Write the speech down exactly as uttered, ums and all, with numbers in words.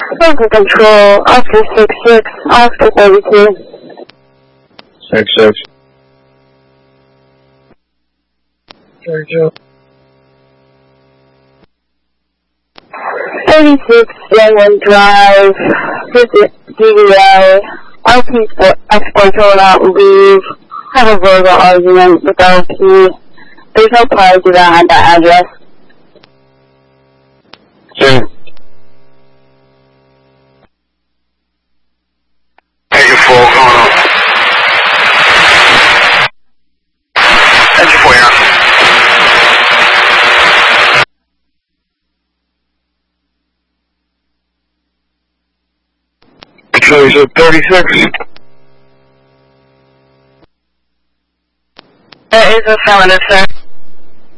Local control, Oscar six six, Oscar thirty-two. six six. thirty-two. thirty-six, Glenwood Drive, visit D V A, R P export rollout leave, have a verbal argument with R P. There's no prior to that at that address. Sure. Take it full, going on. Engine four, yeah. So you said thirty-six? That is affirmative, sir.